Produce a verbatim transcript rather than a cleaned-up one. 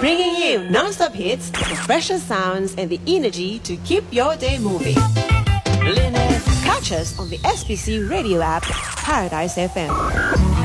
bringing you non-stop hits, the freshest sounds, and the energy to keep your day moving. Catch us on the S B C radio app, Paradise F M.